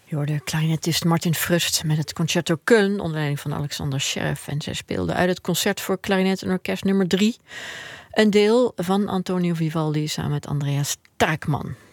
Je hoorde klarinetist Martin Frust met het Concerto Köln onder leiding van Alexander Scherf. En zij speelde uit het concert voor klarinet en orkest nummer 3. Een deel van Antonio Vivaldi samen met Andreas Taakman.